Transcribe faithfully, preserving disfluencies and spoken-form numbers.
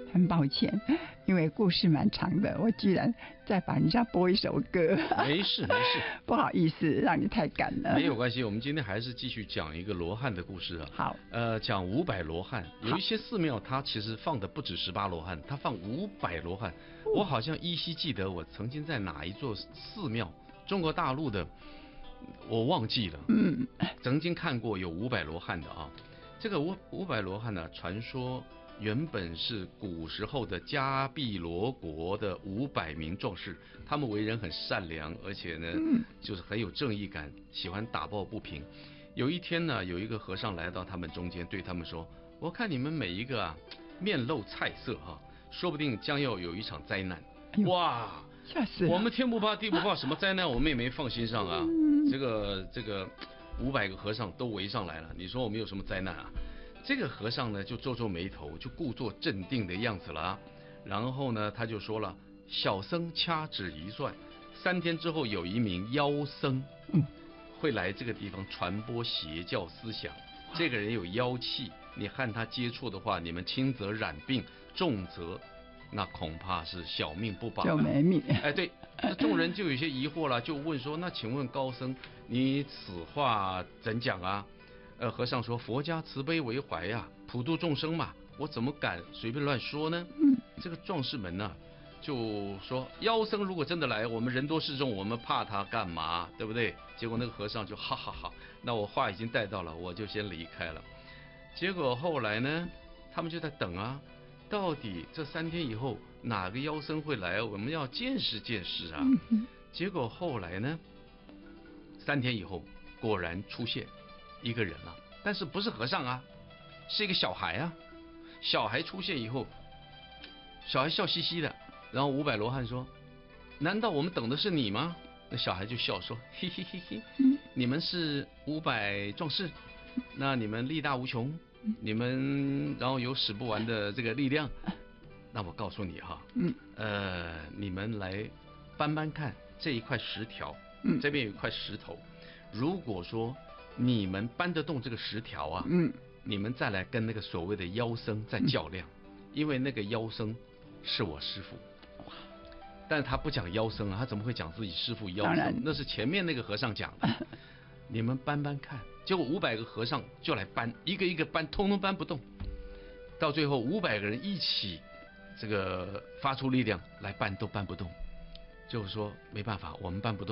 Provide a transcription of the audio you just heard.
很抱歉，因为故事蛮长的，我居然再把人家播一首歌。 没事没事， 不好意思，让你太赶了。 没有关系，我们今天还是继续讲一个罗汉的故事啊。 好， 呃，讲五百罗汉，有一些寺庙它其实放的不止十八罗汉，它放五百罗汉。哦、我好像依稀记得，我曾经在哪一座寺庙，中国大陆的，我忘记了。嗯，曾经看过有五百罗汉的啊。这个五五百罗汉呢，传说原本是古时候的迦毗罗国的五百名壮士，他们为人很善良，而且呢，就是很有正义感，喜欢打抱不平。有一天呢，有一个和尚来到他们中间，对他们说：“我看你们每一个啊，面露菜色哈、啊，说不定将要有一场灾难。”哇！ 吓死了！ 我们天不怕地不怕，什么灾难我们也没放心上啊。这个这个五百个和尚都围上来了，你说我们有什么灾难啊？这个和尚呢就皱皱眉头，就故作镇定的样子了。然后呢他就说了：“小僧掐指一算，三天之后有一名妖僧会来这个地方传播邪教思想。这个人有妖气，你和他接触的话，你们轻则染病，重则那恐怕是小命不保， 就没命。” 哎，对，那众人就有些疑惑了，就问说：“那请问高僧，你此话怎讲啊？”呃，和尚说：“佛家慈悲为怀呀、啊，普度众生嘛，我怎么敢随便乱说呢？”嗯，这个壮士们呢、啊，就说：“妖僧如果真的来，我们人多势众，我们怕他干嘛？对不对？”结果那个和尚就哈哈哈，那我话已经带到了，我就先离开了。结果后来呢，他们就在等啊，到底这三天以后哪个妖僧会来？我们要见识见识啊。嗯、结果后来呢，三天以后果然出现一个人了、啊，但是不是和尚啊，是一个小孩啊。小孩出现以后，小孩笑嘻嘻的，然后五百罗汉说：“难道我们等的是你吗？”那小孩就笑说：“嘿嘿嘿嘿，你们是五百壮士，那你们力大无穷，你们然后有使不完的这个力量。那我告诉你哈，呃，你们来搬搬看这一块石条，这边有一块石头，如果说你们搬得动这个石条啊，嗯，你们再来跟那个所谓的妖僧再较量，因为那个妖僧是我师父。”但是他不讲妖僧啊，他怎么会讲自己师父妖僧？那是前面那个和尚讲的。你们搬搬看，结果五百个和尚就来搬，一个一个搬，通通搬不动。到最后五百个人一起这个发出力量来搬，都搬不动。就是说没办法，我们搬不动。